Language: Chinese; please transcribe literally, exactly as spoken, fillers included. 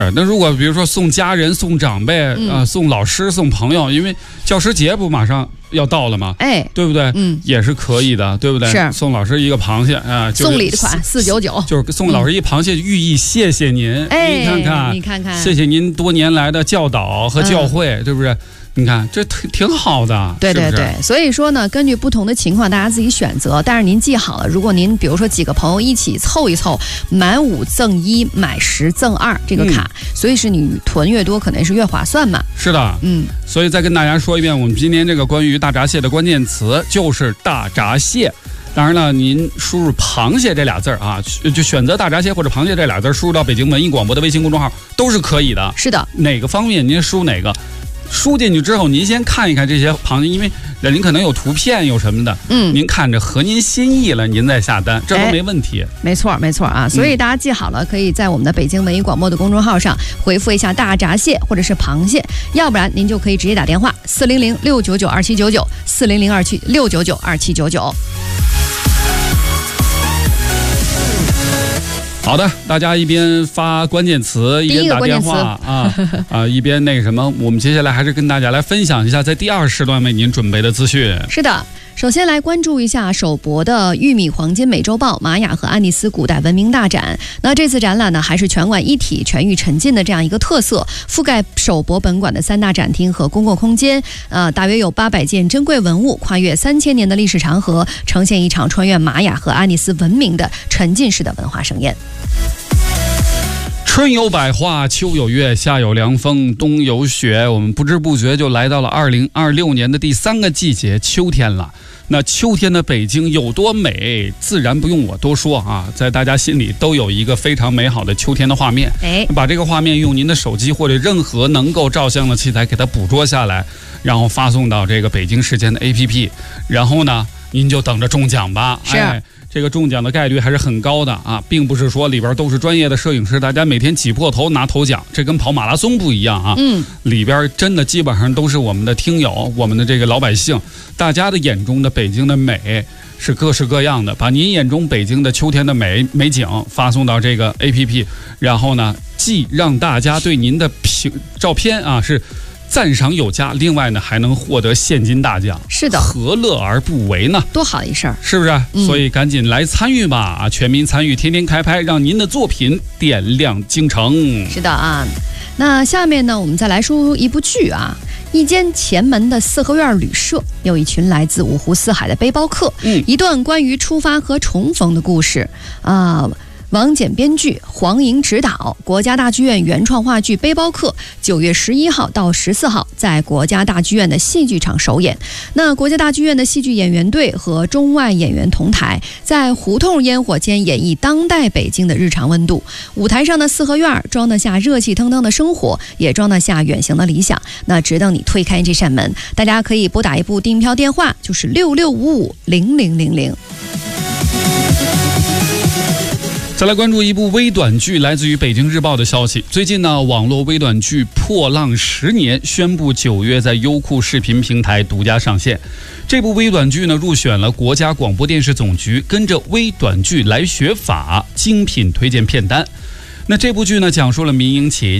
那如果比如说送家人、送长辈啊、嗯呃、送老师、送朋友，因为教师节不马上要到了吗？ 哎， 对不对？ 嗯， 也是可以的，对不对？ 是送老师一个螃蟹啊、呃， 送礼款四九九， 就是送老师一螃蟹，寓意谢谢您。 哎， 你看看， 你看看， 谢谢您多年来的教导和教诲，嗯、对不对？你看这挺挺好的， 对对对，所以说呢，根据不同的情况，大家自己选择。但是您记好了，如果您比如说几个朋友一起凑一凑，买五赠一，买十赠二这个卡，嗯、所以是你囤越多，可能是越划算嘛。 是的， 嗯， 所以再跟大家说一遍，我们今天这个关于大闸蟹的关键词就是大闸蟹。当然了，您输入螃蟹这俩字儿啊，就选择大闸蟹或者螃蟹这俩字儿，输入到北京文艺广播的微信公众号都是可以的。 是的， 哪个方面您输哪个。输进去之后，您先看一看这些螃蟹，因为您可能有图片有什么的，嗯，您看着合您心意了，您再下单，这都没问题。 哎、没错，没错啊！所以大家记好了，可以在我们的北京文艺广播的公众号上回复一下大闸蟹或者是螃蟹，要不然您就可以直接打电话四零零六九九二七九九四零零二七六九九二七九九。 好的，大家一边发关键词，一边打电话啊啊，一边那个什么，我们接下来还是跟大家来分享一下在第二时段为您准备的资讯。 是的。首先来关注一下首博的玉米黄金美洲豹、玛雅和安第斯古代文明大展。那这次展览呢，还是全馆一体、全域沉浸的这样一个特色，覆盖首博本馆的三大展厅和公共空间，呃，大约有八百件珍贵文物，跨越三千年的历史长河，呈现一场穿越玛雅和安第斯文明的沉浸式的文化盛宴。 春有百花，秋有月，夏有凉风，冬有雪，我们不知不觉就来到了二零二六年的第三个季节，秋天了。那秋天的北京有多美，自然不用我多说啊，在大家心里都有一个非常美好的秋天的画面。 哎， 把这个画面用您的手机或者任何能够照相的器材给它捕捉下来，然后发送到这个北京时间的 A P P， 然后呢，您就等着中奖吧。 是。 哎，这个中奖的概率还是很高的啊，并不是说里边都是专业的摄影师，大家每天挤破头拿头奖，这跟跑马拉松不一样啊。 嗯， 里边真的基本上都是我们的听友，我们的这个老百姓，大家的眼中的北京的美是各式各样的。把您眼中北京的秋天的美美景发送到这个 A P P， 然后呢，既让大家对您的评照片啊是赞赏有加，另外呢还能获得现金大奖， 是的， 何乐而不为呢？ 多好一事儿， 是不是？嗯、所以赶紧来参与吧！啊，全民参与，天天开拍，让您的作品点亮京城。 是的啊，那下面呢，我们再来说一部剧啊。一间前门的四合院旅社，有一群来自五湖四海的背包客，嗯，一段关于出发和重逢的故事啊。王简编剧，黄莹执导，国家大剧院原创话剧《背包客》九月十一号到十四号在国家大剧院的戏剧场首演。那国家大剧院的戏剧演员队和中外演员同台，在胡同烟火间演绎当代北京的日常温度。舞台上的四合院装得下热气腾腾的生活，也装得下远行的理想。那只等你推开这扇门，大家可以拨打一部订票电话，就是六六五五零零零零。 再来关注一部微短剧，来自于北京日报的消息。最近呢，网络微短剧《破浪十年》宣布九月在优酷视频平台独家上线。这部微短剧呢，入选了国家广播电视总局跟着微短剧来学法精品推荐片单。那这部剧呢，讲述了民营企业